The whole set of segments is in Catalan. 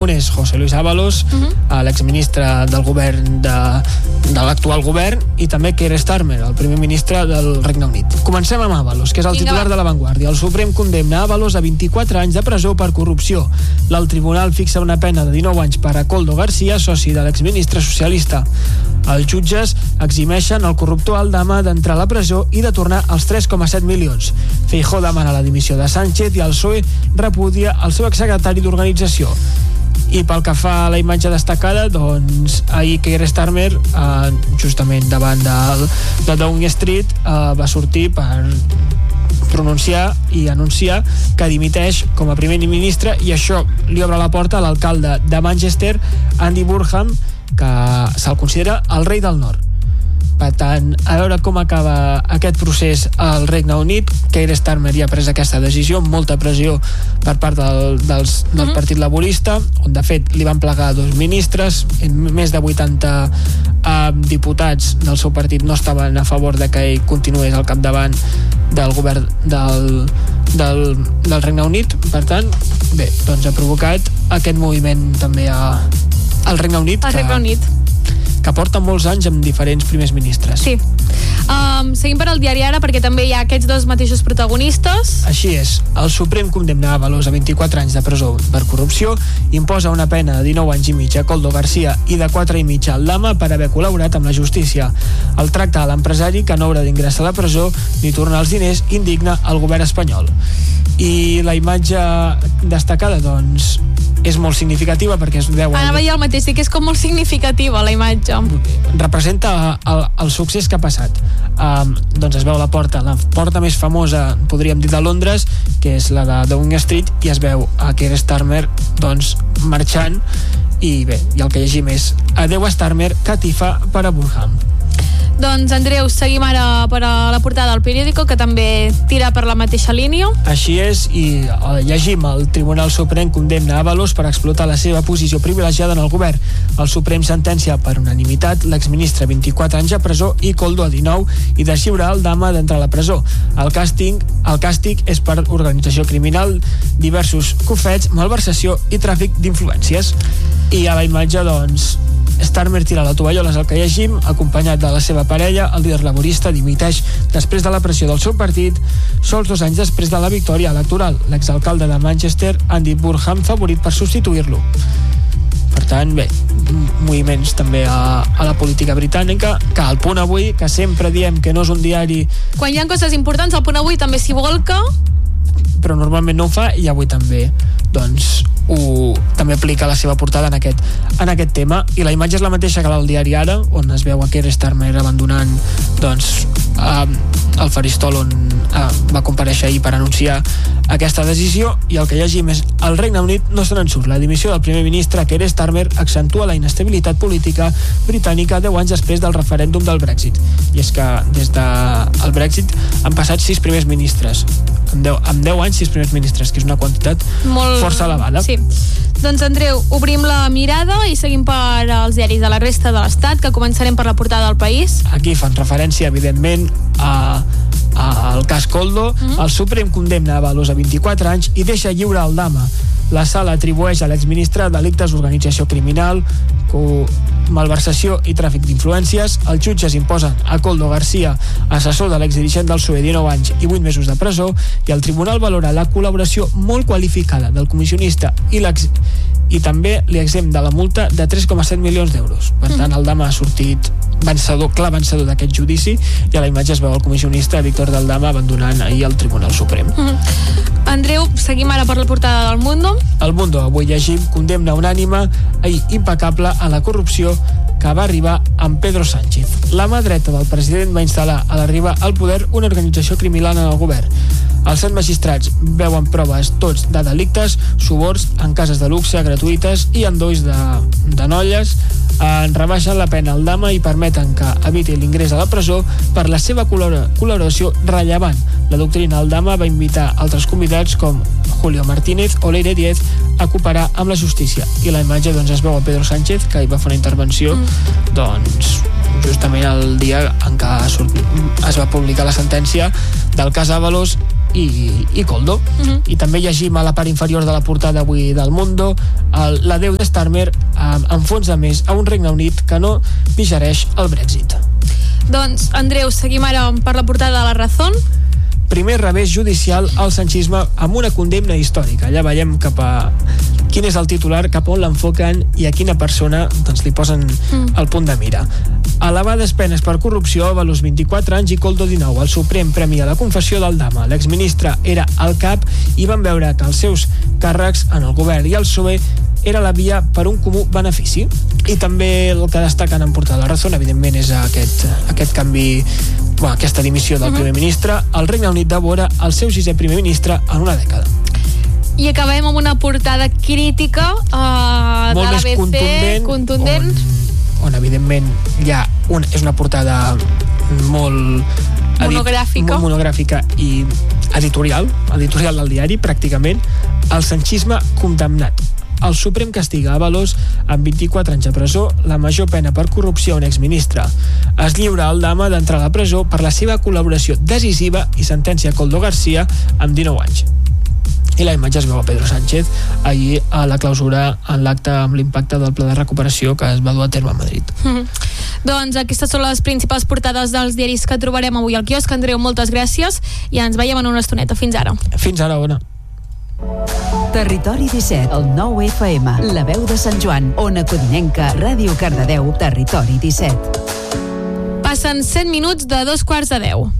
Un és José Luis Ábalos, l'exministre del govern de l'actual govern, i també Keir Starmer, el primer ministre del Regne Unit. Comencem amb Ábalos, que és el titular de La Vanguardia. El Suprem condemna Ábalos a 24 anys de presó per corrupció. El tribunal fixa una pena de 19 anys per a Koldo García, soci de l'exministre socialista. Els jutges eximeixen el corruptor Aldama d'entrar a la presó i de tornar els 3,7 milions. Feijóo demana la dimissió de Sánchez i el PSOE repudia el seu exsecretari d'organització. I pel que fa a la imatge destacada, doncs ahir Keir Starmer, justament davant de Downing Street, va sortir per pronunciar i anunciar que dimiteix com a primer ministre, i això li obre la porta a l'alcalde de Manchester, Andy Burnham, que se'l considera el rei del nord. Per tant, a veure com acaba aquest procés al Regne Unit. Keir Starmer ja ha pres aquesta decisió, molta pressió per part del Partit Laborista, on de fet li van plegar 2 ministres, més de 80 diputats del seu partit no estaven a favor de que ell continués al capdavant del govern del Regne Unit. Per tant, bé, doncs ha provocat aquest moviment també al Regne Unit, que porta molts anys amb diferents primers ministres. Sí. Seguim per al diari Ara, perquè també hi ha aquests dos mateixos protagonistes. Així és. El Suprem condemna Ábalos a 24 anys de presó per corrupció, imposa una pena de 19 anys i mig a Koldo García i de 4 i mig a Aldama per haver col·laborat amb la justícia. El tracte a l'empresari, que no haurà d'ingressar a la presó ni tornar els diners, indigna el govern espanyol. I la imatge destacada, doncs, és molt significativa perquè es veu... Anava a dir el mateix, sí que és com molt significativa la imatge. Representa el succés que ha passat. Doncs es veu la porta més famosa, podríem dir, de Londres, que és la de Downing Street, i es veu a Keir Starmer doncs marxant, i bé, i el que llegim és: adeu a Starmer, catifa per a Burnham. Doncs, Andreu, seguim ara per a la portada del periòdico, que també tira per la mateixa línia. Així és, i llegim: el Tribunal Suprem condemna Ábalos per explotar la seva posició privilegiada en el govern. El Suprem sentencia per unanimitat l'exministre 24 anys a presó i Koldo a 19, i deslliura Aldama d'entrar a la presó. El càstig és per organització criminal, diversos cofets, malversació i tràfic d'influències. I a la imatge, doncs, Starmer tira la tovallola, és el que llegim, acompanyat de la seva parella. El líder laborista dimiteix després de la pressió del seu partit, sols 2 anys després de la victòria electoral. L'exalcalde de Manchester, Andy Burnham, favorit per substituir-lo. Per tant, bé, moviments també a la política britànica, que al Punt Avui, que sempre diem que no és un diari... Quan hi ha coses importants, el Punt Avui també s'hi volca, però normalment no ho fa, i avui també doncs també aplica la seva portada en aquest tema. I la imatge és la mateixa que la del diari Ara, on es veu a Keir Starmer abandonant doncs el faristol on va comparèixer ahir per anunciar aquesta decisió. I el que llegim és: el Regne Unit no se n'en surt. La dimissió del primer ministre Keir Starmer accentua la inestabilitat política britànica 10 anys després del referèndum del Brexit. I és que des del Brexit han passat 6 primers ministres. En 10 anys, 6 primers ministres, que és una quantitat força elevada. Sí. Doncs, Andreu, obrim la mirada i seguim per als diaris de la resta de l'Estat, que començarem per la portada del País. Aquí fan referència, evidentment, al cas Koldo. El Suprem condemna Ábalos a 24 anys i deixa lliure Aldama. La sala atribueix a l'exministre delictes d'organització criminal, malversació i tràfic d'influències. Els jutges imposen a Koldo García, assessor de l'exdirigent del PSOE, 19 anys i 8 mesos de presó, i el tribunal valora la col·laboració molt qualificada del comissionista i també li exempt de la multa de 3,7 milions d'euros. Per tant, Aldama ha sortit clar vencedor d'aquest judici, i a la imatge es veu el comissionista Víctor Aldama abandonant ahir el Tribunal Suprem. Andreu, seguim ara per la portada del Mundo. El Mundo, avui llegim: condemna unànime i impecable a la corrupció que va arribar amb Pedro Sánchez. La mà dreta del president va instal·lar a l'arribar al poder una organització criminal en el govern. Els 7 magistrats veuen proves tots de delictes, suborns en cases de luxe gratuïtes i endolls de nolles. Rebaixen la pena al Aldama i permeten que eviti l'ingrés a la presó per la seva col·laboració rellevant. La doctrina Aldama va invitar altres convidats com Julio Martínez o Leire Díez a cooperar amb la justícia. I la imatge, doncs, es veu a Pedro Sánchez, que hi va fer una intervenció doncs justament el dia en què es va publicar la sentència del cas Ábalos i Koldo. I també llegim a la part inferior de la portada avui del Mundo l'adeu de Starmer enfonsa més a un Regne Unit que no digereix el Brexit. Doncs, Andreu, seguim ara per la portada de La Razón. Primer revés judicial al sanchisme amb una condemna històrica. Allà veiem cap a quin és el titular, cap a on l'enfoquen i a quina persona doncs, li posen el punt de mira. Elevades penes per corrupció, Ábalos 24 anys i Koldo 19. El Suprem premia la confessió del Dama. L'exministre era al cap i van veure que els seus càrrecs en el govern i el PSOE era la via per un comú benefici. I també el que destaquen en portada La Razón, evidentment, és aquest canvi, aquesta dimissió del primer ministre. El Regne Unit devora el seu 6è primer ministre en una dècada. I acabem amb una portada crítica de l'ABC, contundent. On evidentment és una portada molt monogràfica i editorial del diari, pràcticament. El sanchisme condemnat. El Suprem castiga Ábalos amb 24 anys a presó, la major pena per corrupció a un exministre. Es lliura al Dama d'entrar a la presó per la seva col·laboració decisiva i sentencia Koldo García amb 19 anys. I la imatge es veu a Pedro Sánchez ahir a la clausura en l'acte amb l'impacte del pla de recuperació que es va dur a terme a Madrid. Doncs aquestes són les principals portades dels diaris que trobarem avui al quiosc. Andreu, moltes gràcies i ens veiem en una estoneta. Fins ara. Fins ara, Ona. Territori 17, el 9 FM, la veu de Sant Joan, Ona Codinenca, Ràdio Cardedeu, Territori 17. Passen 7 minuts de 2:45.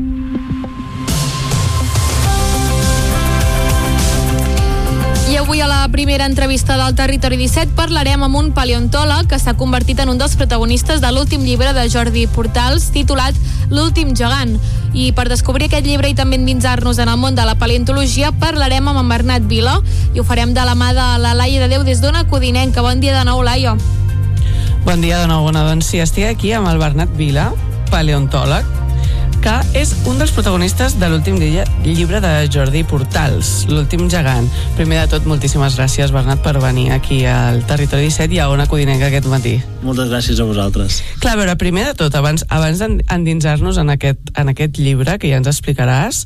I avui a la primera entrevista del Territori 17 parlarem amb un paleontòleg que s'ha convertit en un dels protagonistes de l'últim llibre de Jordi Portals titulat L'últim gegant. I per descobrir aquest llibre i també endinsar-nos en el món de la paleontologia parlarem amb en Bernat Vila i ho farem de la mà de la Laia de Déu des d'Ona Codinenca. Bon dia de nou, Laia. Bon dia de nou, Ona. Doncs sí, estic aquí amb el Bernat Vila, paleontòleg, que és un dels protagonistes de l'últim llibre de Jordi Portals, L'últim gegant. Primer de tot, moltíssimes gràcies, Bernat, per venir aquí al Territori 17 i a Ona Codinenca aquest matí. Moltes gràcies a vosaltres. Clar, a veure, primer de tot, abans d'endinsar-nos en aquest llibre, que ja ens explicaràs,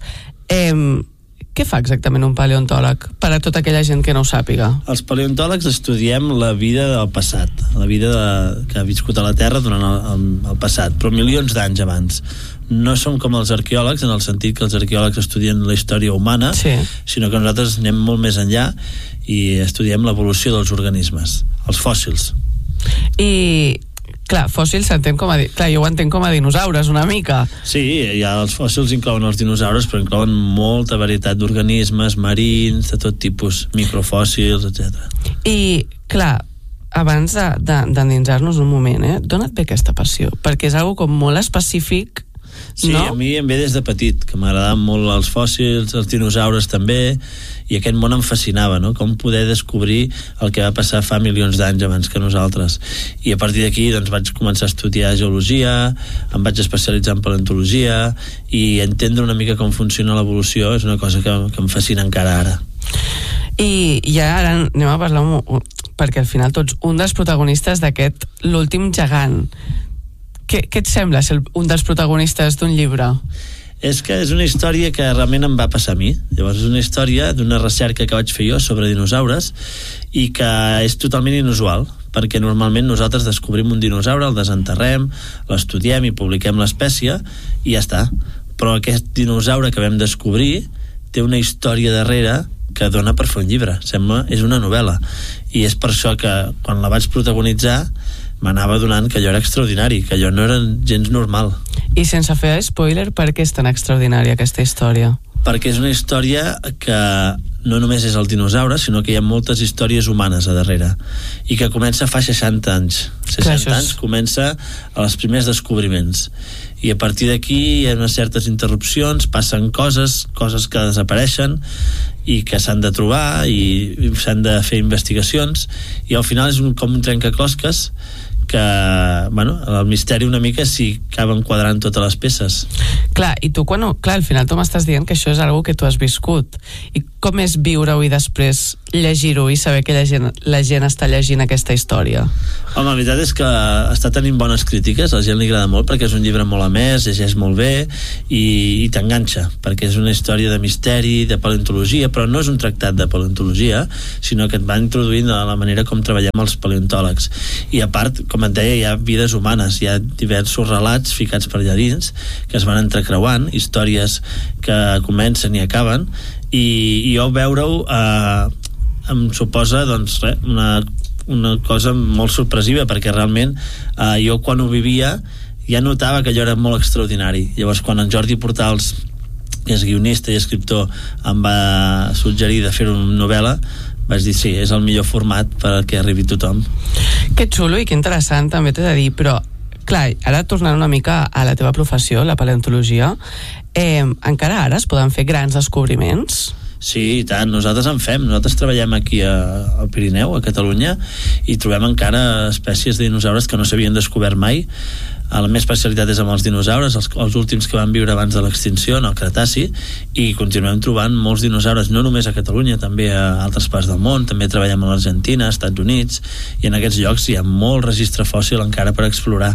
què fa exactament un paleontòleg per a tota aquella gent que no ho sàpiga? Els paleontòlegs estudiem la vida del passat, la vida que ha viscut a la Terra durant el passat, però milions d'anys abans. No som com els arqueòlegs, en el sentit que els arqueòlegs estudien la història humana, sí, sinó que nosaltres anem molt més enllà i estudiem l'evolució dels organismes, els fòssils. I clar, fòssils s'entén com clar, jo ho entenc com a dinosaures una mica. Sí, els fòssils inclouen els dinosaures, però inclouen molta varietat d'organismes marins, de tot tipus, microfòssils, etc. I clar, abans d'endinsar-nos un moment, d'on et ve aquesta passió? Perquè és algo com molt específic. Sí, no? A mi em ve des de petit, que m'agradaven molt els fòssils, els dinosaures també, i aquest món em fascinava, no? Com poder descobrir el que va passar fa milions d'anys abans que nosaltres. I a partir d'aquí doncs, vaig començar a estudiar geologia, em vaig especialitzar en paleontologia, i entendre una mica com funciona l'evolució és una cosa que em fascina encara ara. I ja ara anem a parlar perquè al final tots un dels protagonistes d'aquest L'últim gegant. Què et sembla ser un dels protagonistes d'un llibre? És que és una història que realment em va passar a mi. Llavors és una història d'una recerca que vaig fer jo sobre dinosaures i que és totalment inusual, perquè normalment nosaltres descobrim un dinosaure, el desenterrem, l'estudiem i publiquem l'espècie i ja està. Però aquest dinosaure que vam descobrir té una història darrere que dona per fer un llibre. Sembla, és una novel·la. I és per això que quan la vaig protagonitzar m'anava donant que allò era extraordinari, que allò no era gens normal. I sense fer spoiler, per què és tan extraordinària aquesta història? Perquè és una història que no només és el dinosaure, sinó que hi ha moltes històries humanes a darrere, i que comença fa 60 anys. 60 anys comença als primers descobriments. I a partir d'aquí hi ha unes certes interrupcions, passen coses que desapareixen i que s'han de trobar i s'han de fer investigacions, i al final és com un trencaclosques que, bueno, el misteri una mica si acaben quadrant totes les peces. Clar, i tu al final tu m'estàs dient que això és algo que tu has viscut. I com és viure-ho i després llegir-ho i saber que la gent està llegint aquesta història? Home, la veritat és que està tenint bones crítiques, a la gent li agrada molt perquè és un llibre molt amès, llegeix molt bé i t'enganxa, perquè és una història de misteri, de paleontologia, però no és un tractat de paleontologia, sinó que et va introduint a la manera com treballem els paleontòlegs. I a part, com et deia, hi ha vides humanes, hi ha diversos relats ficats per allà dins que es van entrecreuant, històries que comencen i acaben, i jo veure-ho em suposa doncs res, una cosa molt sorpresiva, perquè realment jo quan ho vivia ja notava que allò era molt extraordinari. Llavors quan en Jordi Portals, que és guionista i escriptor, em va suggerir de fer una novel·la, vaig dir sí, és el millor format perquè arribi tothom. Que xulo i que interessant, també t'he de dir, però clar, ara tornant una mica a la teva professió, la paleontologia, encara ara es poden fer grans descobriments? Sí, i tant, nosaltres en fem. Nosaltres treballem aquí al Pirineu, a Catalunya, i trobem encara espècies de dinosaures que no s'havien descobert mai. La meva especialitat és amb els dinosaures, els últims que van viure abans de l'extinció, en el Cretaci, i continuem trobant molts dinosaures, no només a Catalunya, també a altres parts del món. També treballem a l'Argentina, als Estats Units, i en aquests llocs hi ha molt registre fòssil encara per explorar.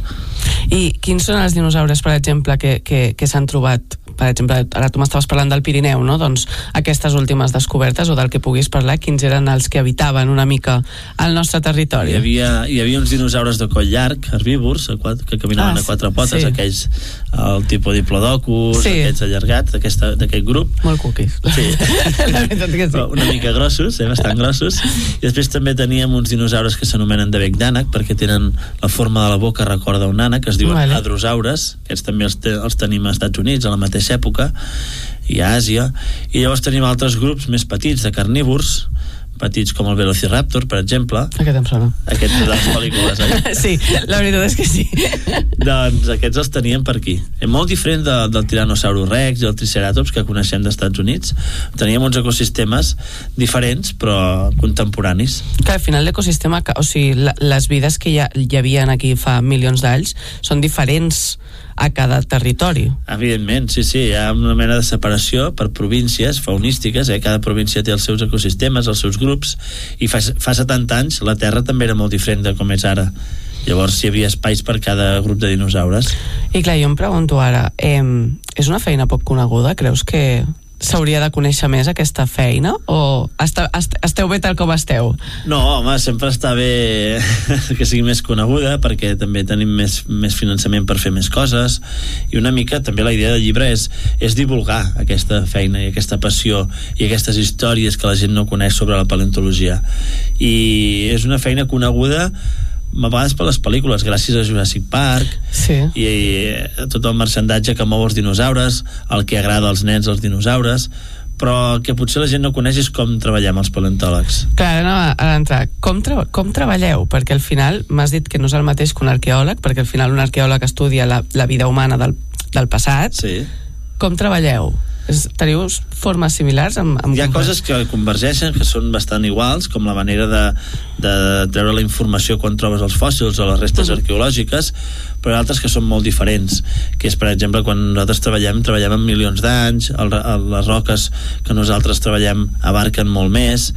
I quins són els dinosaures, per exemple, que s'han trobat? Per exemple, ara tu m'estaves parlant del Pirineu, no? Doncs aquestes últimes descobertes, o del que puguis parlar, quins eren els que habitaven una mica al nostre territori? Hi havia uns dinosaures de coll llarg, herbívors, que caminaven a quatre potes, sí. Aquells, el tipus diplodocus, sí. Aquests allargats d'aquest grup. Molt cuquis. Sí. La veritat que sí. Però una mica grossos, bastant grossos. I després també teníem uns dinosaures que s'anomenen de bec d'ànec, perquè tenen la forma de la boca, recorda un ànec, que es diuen hadrosaures. Aquests també els tenim als Estats Units, a la mateixa època, i a Àsia. I llavors tenim altres grups més petits de carnívors, petits com el Velociraptor, per exemple. Aquest em sona. Aquest de les pel·lícules, Sí, la veritat és que sí. Doncs aquests els teníem per aquí. Molt diferent del Tyrannosaurus Rex i el Triceratops que coneixem dels Estats Units. Teníem uns ecosistemes diferents, però contemporanis. Que al final l'ecosistema, o sigui, les vides que hi havia aquí fa milions d'anys són diferents a cada territori. Evidentment, sí, hi ha una mena de separació per províncies faunístiques, cada província té els seus ecosistemes, els seus grups, i fa 70 anys la Terra també era molt diferent de com és ara. Llavors hi havia espais per cada grup de dinosaures. I clar, jo em pregunto ara, és una feina poc coneguda? Creus que s'hauria de conèixer més aquesta feina, o esteu bé tal com esteu? No, home, sempre està bé que sigui més coneguda, perquè també tenim més finançament per fer més coses, i una mica també la idea del llibre és divulgar aquesta feina i aquesta passió i aquestes històries que la gent no coneix sobre la paleontologia, i és una feina coneguda a vegades per les pel·lícules, gràcies a Jurassic Park, sí. I tot el marxandatge que mou els dinosaures, el que agrada als nens els dinosaures, però que potser la gent no coneix és com treballem els paleontòlegs. Clar, no, a l'entrar, com treballeu? Perquè al final m'has dit que no és el mateix que un arqueòleg, perquè al final un arqueòleg estudia la vida humana del passat. Sí. Com treballeu? Teniu formes similars? Hi ha coses que convergeixen, que són bastant iguals, com la manera de treure la informació quan trobes els fòssils o les restes arqueològiques, però hi ha altres que són molt diferents, que és, per exemple, quan nosaltres treballem en milions d'anys, les roques que nosaltres treballem abarquen molt més,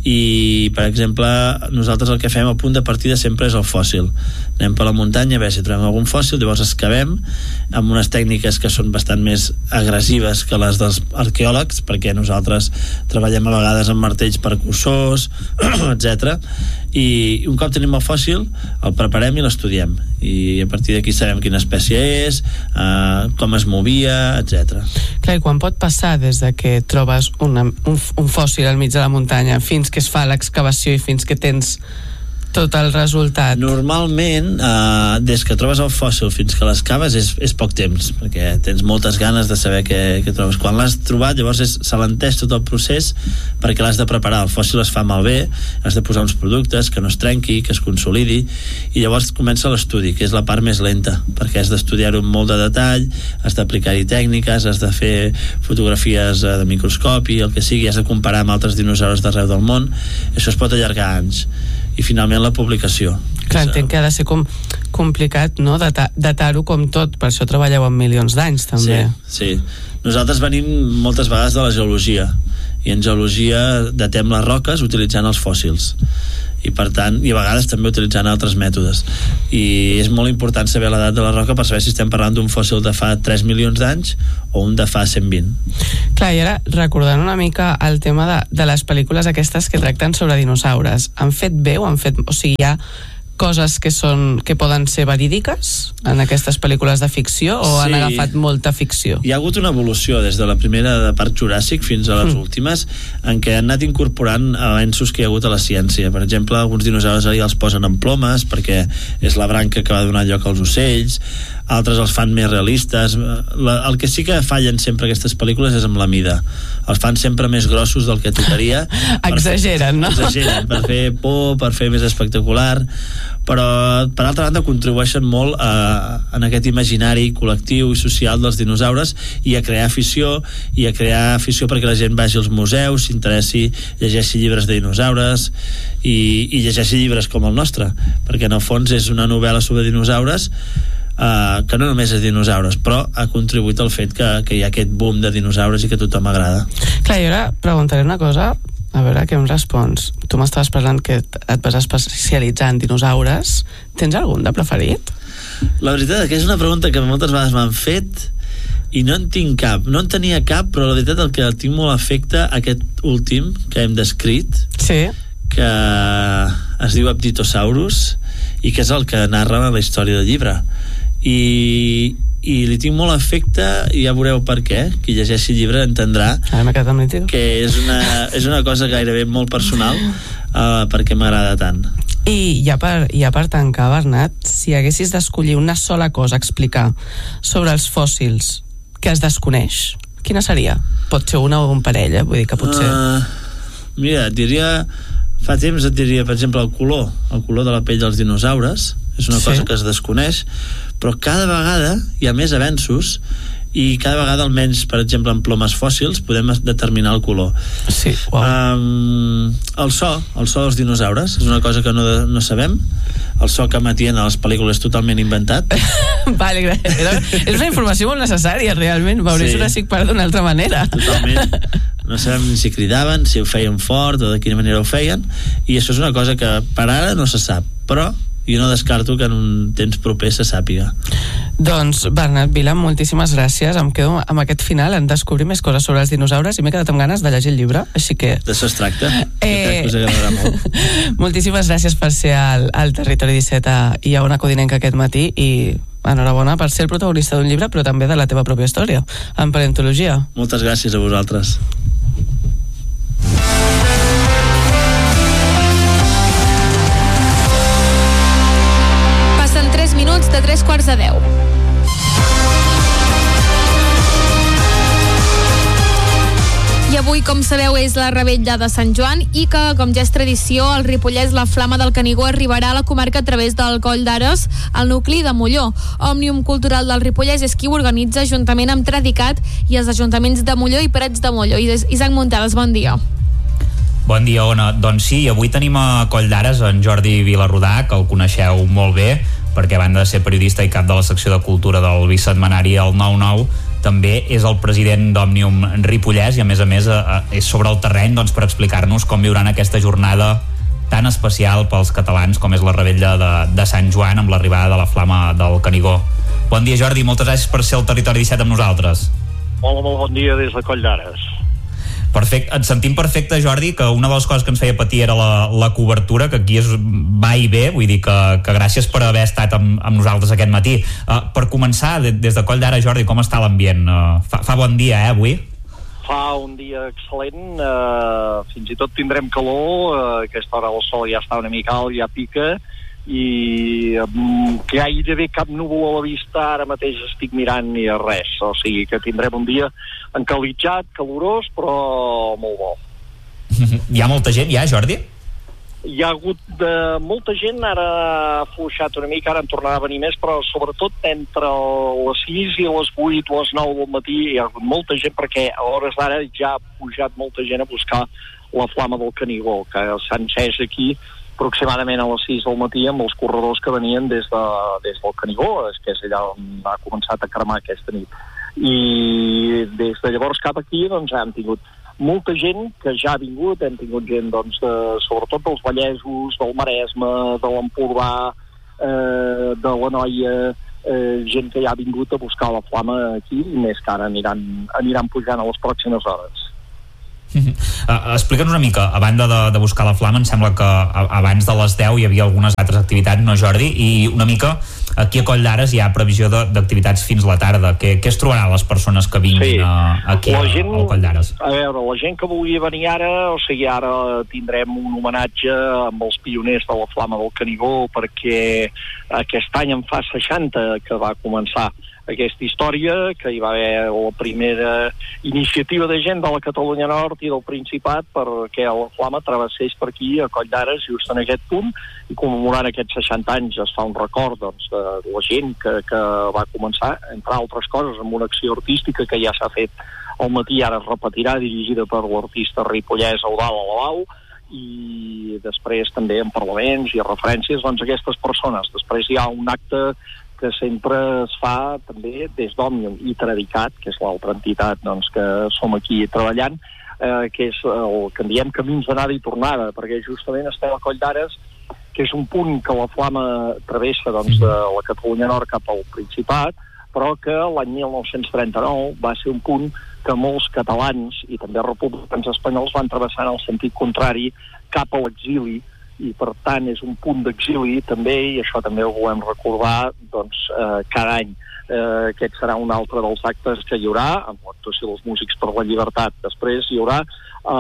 i, per exemple, nosaltres el que fem a punt de partida sempre és el fòssil. Anem per la muntanya a veure si trobem algun fòssil, llavors excavem amb unes tècniques que són bastant més agressives que les dels arqueòlegs, perquè nosaltres treballem a vegades amb martells percussors, etc. I un cop tenim el fòssil, el preparem i l'estudiem, i a partir d'aquí sabem quina espècie és, com es movia, etc. Clar, i quan pot passar des de que trobes un fòssil al mig de la muntanya fins que es fa l'excavació i fins que tens tot el resultat? Normalment, des que trobes el fòssil fins que l'excaves és poc temps, perquè tens moltes ganes de saber què trobes. Quan l'has trobat, llavors s'alenteix tot el procés perquè l'has de preparar. El fòssil es fa malbé, has de posar uns productes que no es trenqui, que es consolidi, i llavors comença l'estudi, que és la part més lenta, perquè has d'estudiar-ho amb molt de detall, has d'aplicar-hi tècniques, has de fer fotografies de microscopi, el que sigui, has de comparar amb altres dinosaures d'arreu del món. Això es pot allargar anys. I finalment la publicació. Clar, entenc que ha de ser complicat, no?, datar-ho com tot, per això treballeu amb milions d'anys, també. Sí. Nosaltres venim moltes vegades de la geologia, i en geologia datem les roques utilitzant els fòssils, i per tant, i a vegades també utilitzant altres mètodes, i és molt important saber l'edat de la roca per saber si estem parlant d'un fòssil de fa 3 milions d'anys o un de fa 120. Clar, i ara recordant una mica el tema de les pel·lícules aquestes que tracten sobre dinosaures, han fet bé o han fet... O sigui, hi ha coses que poden ser verídiques en aquestes pel·lícules de ficció o han agafat molta ficció? Hi ha hagut una evolució des de la primera de Parc Juràssic fins a les últimes, en què han anat incorporant avenços que hi ha hagut a la ciència. Per exemple, alguns dinosaures ja els posen en plomes perquè és la branca que va donar lloc als ocells, altres els fan més realistes. El que sí que fallen sempre aquestes pel·lícules és amb la mida. Els fan sempre més grossos del que tocaria. Exageren, no? Exageren, per fer por, per fer més espectacular, però per altra banda contribueixen molt en aquest imaginari col·lectiu i social dels dinosaures i a crear afició perquè la gent vagi als museus, s'interessi, llegeixi llibres de dinosaures i llegeixi llibres com el nostre, perquè en el fons és una novel·la sobre dinosaures que no només és dinosaures, però ha contribuït al fet que hi ha aquest boom de dinosaures i que a tothom agrada. Clar, jo ara preguntaré una cosa, a veure què em respons. Tu m'estaves parlant que et vas especialitzar en dinosaures. Tens algun de preferit? La veritat és que és una pregunta que moltes vegades m'han fet i no en tinc cap. No en tenia cap, però la veritat el que tinc molt afecte aquest últim que hem descrit, que es diu Aptitosaurus i que és el que narra la història del llibre. I li tinc molt afecte i ja veureu per què. Qui llegeixi el llibre entendrà que és una cosa gairebé molt personal perquè m'agrada tant. I ja per tancar, Bernat, si haguessis d'escollir una sola cosa a explicar sobre els fòssils que es desconeix, quina seria? Pot ser una o un parell, vull dir que potser... Mira, fa temps et diria, per exemple, el color de la pell dels dinosaures és una cosa que es desconeix, però cada vegada hi ha més avenços i cada vegada almenys, per exemple, en plomes fòssils podem determinar el color. Sí, wow. El so dels dinosaures és una cosa que no sabem. El so que emetien a les pel·lícules totalment inventat. Vale, gràcies. És una informació molt necessària, realment. Veuré Jurassic Park d'una altra manera. Totalment. No sabem si cridaven, si ho feien fort o de quina manera ho feien, i això és una cosa que per ara no se sap, però jo no descarto que en un temps proper se sàpiga. Doncs, Bernat Vila, moltíssimes gràcies. Em quedo amb aquest final en descobrir més coses sobre els dinosaures i m'he quedat amb ganes de llegir el llibre, així que... D'això es tracta. Crec que us agradarà molt. Moltíssimes gràcies per ser al Territori 17 i a Ona Codinenca aquest matí i enhorabona per ser el protagonista d'un llibre però també de la teva pròpia història en paleontologia. Moltes gràcies a vosaltres. Passen 3 minuts de 9:45. I avui, com sabeu, és la Revetlla de Sant Joan i que, com ja és tradició, al Ripollès la Flama del Canigó arribarà a la comarca a través del Coll d'Ares, al nucli de Molló. Òmnium Cultural del Ripollès és qui ho organitza juntament amb Tradicat i els ajuntaments de Molló i Parets de Molló. Isaac Montades, bon dia. Bon dia, Ona. Doncs sí, avui tenim a Coll d'Ares en Jordi Vilarrodà, que el coneixeu molt bé, perquè a banda de ser periodista i cap de la secció de cultura del bisetmanari El 9-9, també és el president d'Òmnium Ripollès i a més és sobre el terreny per explicar-nos com viuran aquesta jornada tan especial pels catalans com és la Revetlla de Sant Joan amb l'arribada de la Flama del Canigó. Bon dia, Jordi, moltes gràcies per ser al Territori 17 amb nosaltres. Hola, molt bon dia des de Coll d'Ares. Perfecte, et sentim perfecte, Jordi, que una de les coses que ens feia patir era la cobertura, que aquí va i ve, vull dir que gràcies per haver estat amb nosaltres aquest matí. Per començar, des de Coll d'Ares, Jordi, com està l'ambient? Fa bon dia, avui? Fa un dia excel·lent, fins i tot tindrem calor, a aquesta hora el sol ja està una mica alt, ja pica, i gairebé cap núvol a la vista, ara mateix estic mirant i res, o sigui que tindrem un dia encalitzat, calorós, però molt bo. Hi ha molta gent ja, Jordi? Hi ha hagut molta gent, ara ha afluixat una mica, ara en tornarà a venir més, però sobretot entre les 6 i les 8 o les 9 del matí hi ha hagut molta gent perquè a hores d'ara ja ha pujat molta gent a buscar la Flama del Canigó, que s'ha encès aquí aproximadament a les 6 del matí amb els corredors que venien des del Canigó, que és allà on ha començat a cremar aquesta nit. I des de llavors cap aquí doncs hem tingut molta gent que ja ha vingut, hem tingut gent doncs, sobretot dels Vallesos, del Maresme, de l'Empordà, de l'Anoia, gent que ja ha vingut a buscar la flama aquí i més que ara aniran pujant a les pròximes hores. Explica'ns una mica, a banda de buscar la flama, em sembla que abans de les 10 hi havia algunes altres activitats, no, Jordi? I una mica, aquí a Coll d'Ares hi ha previsió d'activitats fins la tarda. Què es trobaran les persones que vinguin aquí al Coll d'Ares? A veure, la gent que vulgui venir ara, o sigui, ara tindrem un homenatge amb els pioners de la flama del Canigó, perquè aquest any en fa 60 que va començar aquesta història, que hi va haver la primera iniciativa de gent de la Catalunya Nord i del Principat perquè la flama travessés per aquí a Coll d'Ares just en aquest punt, i commemorant aquests 60 anys es fa un record doncs, de la gent que va començar, entre altres coses, amb una acció artística que ja s'ha fet al matí, ara es repetirà, dirigida per l'artista ripollès Eudald Alabau, i després també en parlaments i referències doncs, a aquestes persones. Després hi ha un acte que sempre es fa també des d'Òmnium i Tradicat, que és l'altra entitat doncs, que som aquí treballant, que és el que en diem camins d'anada i tornada, perquè justament estem a Coll d'Ares, que és un punt que la flama travessa doncs, de la Catalunya Nord cap al Principat, però que l'any 1939 va ser un punt que molts catalans i també republicans espanyols van travessar en el sentit contrari cap a l'exili, i per tant és un punt d'exili també, i això també ho volem recordar doncs, cada any. Aquest serà un altre dels actes que hi haurà, amb l'actuació dels Músics per la Llibertat. Després hi haurà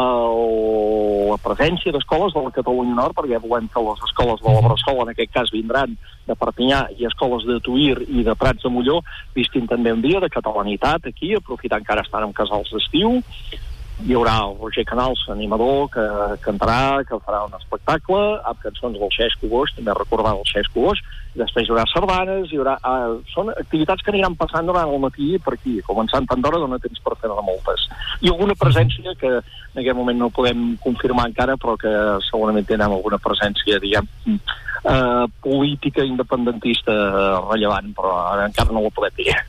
la presència d'escoles de la Catalunya Nord, perquè volem que les escoles de la Bressola, en aquest cas, vindran de Perpinyà, i escoles de Tuïr i de Prats de Molló visquin també un dia de catalanitat aquí, aprofitant que ara estan en casals d'estiu. Hi haurà el Roger Canals, animador, que cantarà, que farà un espectacle amb cançons del Xesco Boix, també recordar el Xesco Boix, i després hi haurà sardanes, són activitats que aniran passant durant el matí per aquí, començant tant d'hora dona temps per fer-ne moltes. I alguna presència que en aquest moment no podem confirmar encara, però que segurament tindrem alguna presència, diguem, política independentista rellevant, però ara encara no ho podem dir.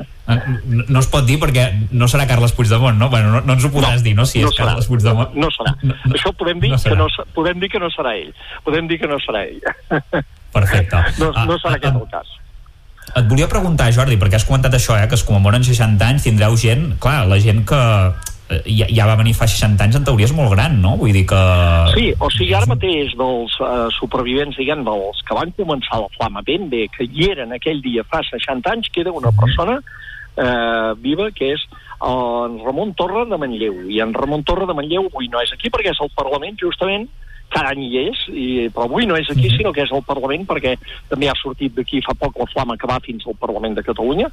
No es pot dir perquè no serà Carles Puigdemont, no? Bueno, no ens ho podràs dir, no? Si és Carles Puigdemont. No serà. Això podem dir que no serà ell. Podem dir que no serà ell. Perfecte. No serà aquest el cas. Et volia preguntar, Jordi, perquè has comentat això, que es commemoren 60 anys, tindreu gent, clar, la gent que ja va venir fa 60 anys, en teoria és molt gran, no? Vull dir que... Sí, o sigui, ara mateix dels supervivents, diguem, dels que van començar la flama ben bé, que hi eren aquell dia fa 60 anys, queda una persona viva, que és en Ramon Torra de Manlleu. I en Ramon Torra de Manlleu avui no és aquí perquè és al Parlament, justament, cada any hi és, però avui no és aquí, sinó que és al Parlament, perquè també ha sortit d'aquí fa poc la flama que va fins al Parlament de Catalunya,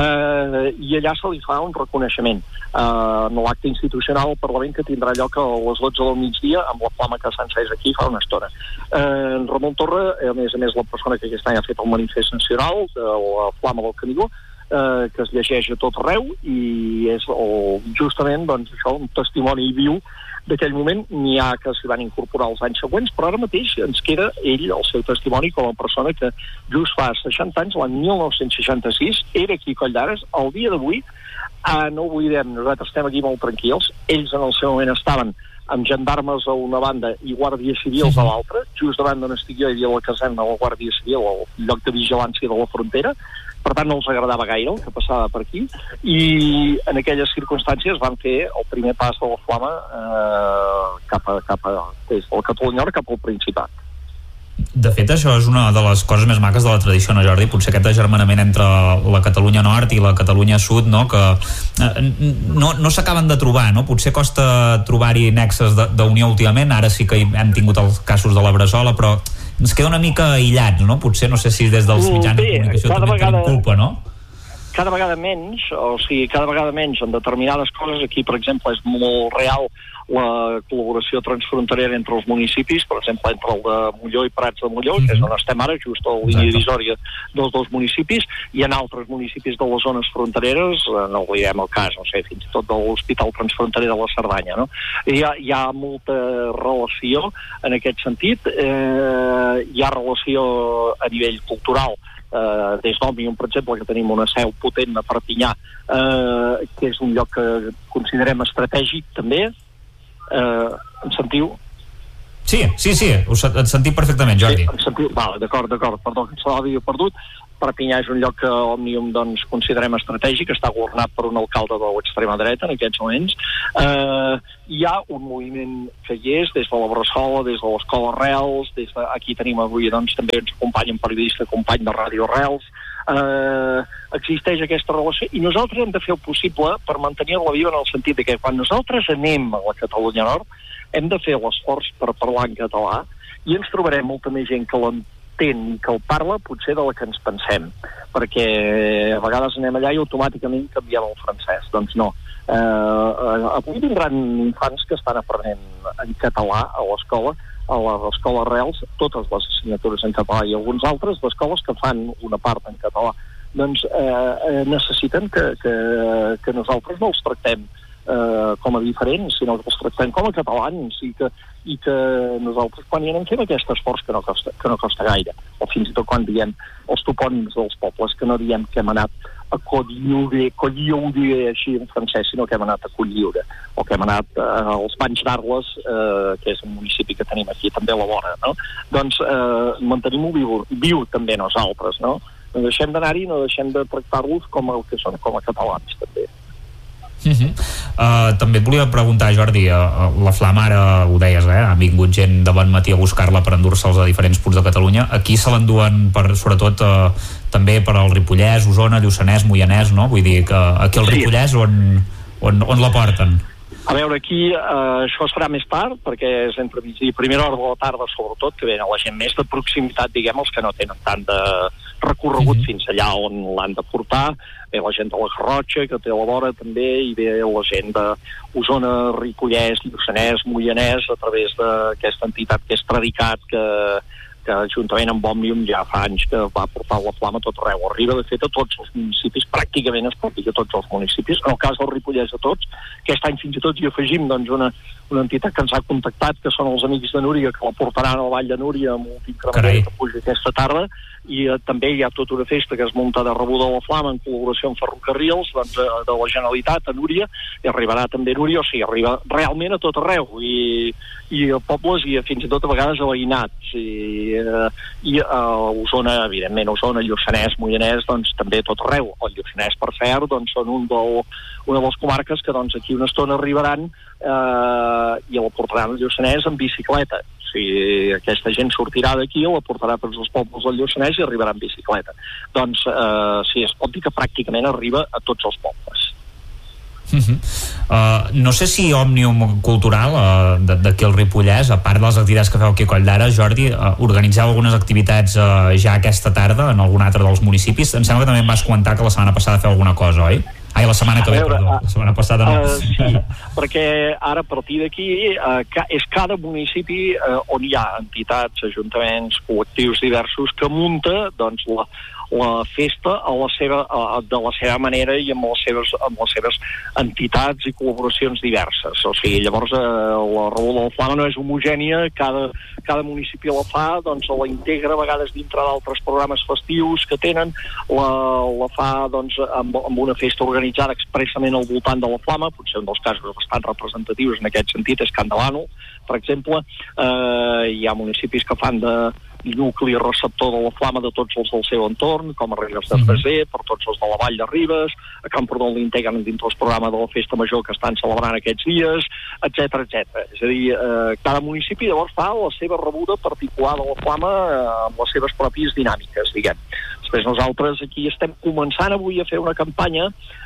i allà se li fa un reconeixement en l'acte institucional al Parlament, que tindrà lloc a les 12 del migdia amb la flama que s'ha encès aquí fa una estona. En Ramon Torra, a més la persona que aquest any ha fet el manifest nacional de la flama del Canigó, que es llegeix a tot arreu, i és justament doncs, això, un testimoni viu d'aquell moment. N'hi ha que s'hi van incorporar els anys següents, però ara mateix ens queda ell, el seu testimoni, com a persona que just fa 60 anys, l'any 1966, era aquí a Coll d'Ares. El dia d'avui, no ho oblidem, nosaltres estem aquí molt tranquils, ells en el seu moment estaven amb gendarmes a una banda i guàrdies civils a l'altra, just davant d'on estic jo hi havia la caserna de la Guàrdia Civil, el lloc de vigilància de la frontera, per tant no els agradava gaire el que passava per aquí, i en aquelles circumstàncies van fer el primer pas de la flama des del Catalunya Nord cap al Principat. De fet, això és una de les coses més maques de la tradició, no, Jordi? Potser aquest agermanament entre la Catalunya Nord i la Catalunya Sud, no? Que no s'acaben de trobar, no? Potser costa trobar-hi nexes d'unió últimament, ara sí que hem tingut els casos de la Bressola, però ens queda una mica aïllats, no? Potser, no sé si des dels mitjans de comunicació també tenim culpa, no? Cada vegada menys, o sigui, cada vegada menys en determinades coses. Aquí, per exemple, és molt real la col·laboració transfronterera entre els municipis, per exemple, entre el de Molló i Prats de Molló, que és on estem ara, just a la línia divisòria dels dos municipis, i en altres municipis de les zones frontereres, no oblidem el cas, no sé, fins i tot de l'Hospital Transfronterer de la Cerdanya, no? Hi ha molta relació en aquest sentit, hi ha relació a nivell cultural, des d'Òmnium, per exemple, que tenim una seu potent a Perpinyà, que és un lloc que considerem estratègic també. Em sentiu? Sí, et sentim perfectament, Jordi. Sí, em sentiu? Vale, d'acord, perdó, que se l'havia perdut. Perpinyà és un lloc que Òmnium doncs, considerem estratègic, està governat per un alcalde de l'extrema dreta en aquests moments. Hi ha un moviment que hi és, des de la Bressola, des de l'Escola Arrels, aquí tenim avui doncs, també ens acompanya un periodista, company de Ràdio Arrels. Existeix aquesta relació i nosaltres hem de fer el possible per mantenir-la viva, en el sentit de que quan nosaltres anem a la Catalunya Nord hem de fer l'esforç per parlar en català i ens trobarem molta més gent que l'entén i que el parla potser de la que ens pensem, perquè a vegades anem allà i automàticament canviem el francès. Doncs no. Avui vindran infants que estan aprenent en català a l'escola, a l'Escola Arrels, totes les assignatures en català i alguns altres d'escoles que fan una part en català. Doncs necessiten que nosaltres no els tractem com a diferents, sinó que els tractem com a catalans i que nosaltres quan hi anem fem aquest esforç que no costa gaire, o fins i tot quan diem els topònims dels pobles, que no diem que hem anat a Colliure així en francès, sinó que hem anat a Colliure, o que hem anat als Banys d'Arles, que és un municipi que tenim aquí també a la vora, no? Doncs mantenim-ho viu també nosaltres, no? No deixem d'anar-hi, no deixem de tractar-los com el que són, com a catalans també. També et volia preguntar, Jordi, la Flama, ara ho deies, ha vingut gent de bon matí a buscar-la per endur-se'ls a diferents punts de Catalunya. Aquí se l'enduen sobretot també per al Ripollès, Osona, Lluçanès, Moianès, no? Vull dir que aquí al Ripollès on la porten? A veure, aquí això es farà més tard, perquè és entre migdia i primera hora de la tarda, sobretot, que venen la gent més de proximitat, diguem, els que no tenen tant de recorregut fins allà on l'han de portar. Ve la gent de la Garrotxa, que té a la vora també, i ve la gent d'Osona, Ripollès, Lluçanès, Moianès, a través d'aquesta entitat que és Predicat, que juntament amb Òmnium ja fa anys que va portar la Flama a tot arreu. Arriba, de fet, a tots els municipis, pràcticament es pot dir a tots els municipis. En el cas del Ripollès, a tots. Aquest any fins i tot hi afegim doncs, una entitat que ens ha contactat, que són els amics de Núria, que la portaran al Vall de Núria amb un increment que puja aquesta tarda, i també hi ha tota una festa que es munta de rebuda a la Flama en col·laboració amb ferrocarrils doncs, de la Generalitat a Núria, i arribarà també a Núria, o sigui, arriba realment a tot arreu, i a pobles i fins i tot a vegades a veïnats, i a Osona, evidentment, Osona, Lluçanès, Moianès, doncs també a tot arreu. El Lluçanès, per cert, doncs són una de les comarques que doncs aquí una estona arribaran i la portaran al Lluçanès en bicicleta. O sigui, aquesta gent sortirà d'aquí, la portarà per els pobles del Lluçanès i arribarà en bicicleta. Doncs sí, es pot dir que pràcticament arriba a tots els pobles. No sé si Òmnium Cultural d'aquí al Ripollès, a part de les activitats que feu aquí a Coll d'Ara, Jordi, organitzeu algunes activitats ja aquesta tarda en algun altre dels municipis. Em sembla que també em vas comentar que la setmana passada feu alguna cosa, oi? Ai, la setmana que ve, perdó. La setmana passada no. Sí, perquè ara a partir d'aquí és cada municipi on hi ha entitats, ajuntaments, col·lectius diversos que munta doncs la festa de la seva manera i amb les seves entitats i col·laboracions diverses. O sigui, llavors la Rebuda de la Flama no és homogènia, cada municipi la fa, doncs la integra a vegades dintre d'altres programes festius que tenen, la fa doncs amb una festa organitzada expressament al voltant de la Flama. Potser un dels casos bastant representatius en aquest sentit és Can Delano, per exemple. Hi ha municipis que fan de nucli receptor de la Flama de tots els del seu entorn, com a Ribes de Freser, per tots els de la Vall de Ribes, a Camprodon l'integren dintre el programa de la Festa Major que estan celebrant aquests dies, etc. És a dir, cada municipi llavors fa la seva rebuda particular de la Flama amb les seves pròpies dinàmiques, diguem. Després nosaltres aquí estem començant avui a fer una campanya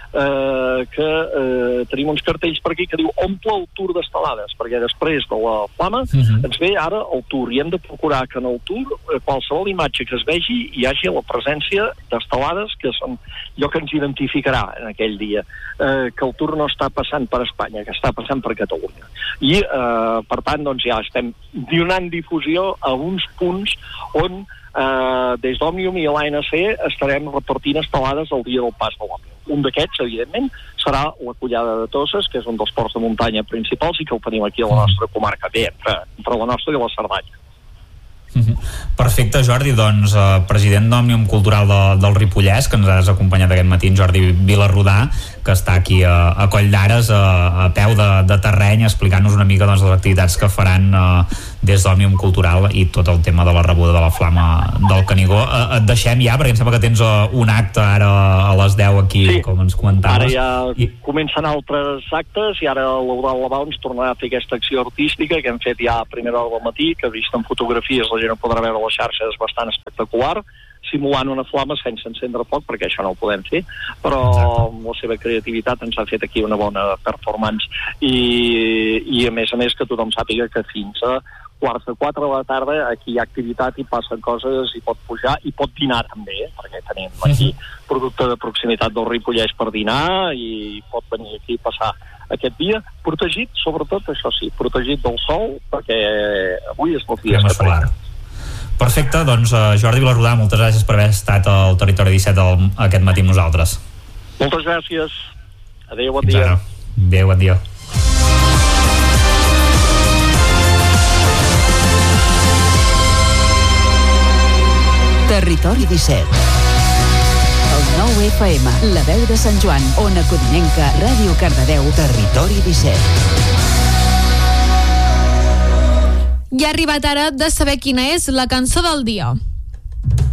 que tenim uns cartells per aquí que diu omple el tour d'estelades, perquè després de la flama ens ve ara el tour, i hem de procurar que en el tour qualsevol imatge que es vegi hi hagi la presència d'estelades, que són allò que ens identificarà en aquell dia, que el tour no està passant per Espanya, que està passant per Catalunya. I per tant doncs ja estem donant difusió a uns punts on des d'Òmnium i l'ANC estarem repartint estelades el dia del pas de l'Òmnium. Un d'aquests, evidentment, serà la Collada de Toses, que és un dels ports de muntanya principals i que el tenim aquí a la nostra comarca, bé, entre la nostra i la Cerdanya. Perfecte, Jordi, doncs president d'Òmnium Cultural del Ripollès, que ens has acompanyat aquest matí, en Jordi Vilarrodà, que està aquí a Coll d'Ares, a peu de terreny, explicant-nos una mica doncs, les activitats que faran des d'Òmnium Cultural i tot el tema de la rebuda de la flama del Canigó. Et deixem ja, perquè em sembla que tens un acte ara a les 10 aquí, sí, com ens comentaves. Ara ja comencen altres actes i ara l'Eudal Lavau ens tornarà a fer aquesta acció artística que hem fet ja a primera hora del matí, que vist en fotografies la gent ho podrà veure a les xarxes, bastant espectacular, simulant una flama sense encendre foc, perquè això no ho podem fer, però amb la seva creativitat ens ha fet aquí una bona performance i a més que tothom sàpiga que fins a 3:45 de la tarda aquí hi ha activitat i passen coses, i pot pujar i pot dinar també, perquè tenim aquí producte de proximitat del Ripollès per dinar i pot venir aquí i passar aquest dia protegit, sobretot, això sí, protegit del sol, perquè avui és molt dia solar. Perfecte, doncs Jordi Vilarrodà, moltes gràcies per haver estat al Territori 17 aquest matí amb nosaltres. Moltes gràcies. Adéu, bon dia. Adéu, bon dia. Territori 17. El 9 FM, la veu de Sant Joan, Ona Codinenca, Ràdio Cardedeu, Territori 17. I ha arribat ara de saber quina és la cançó del dia.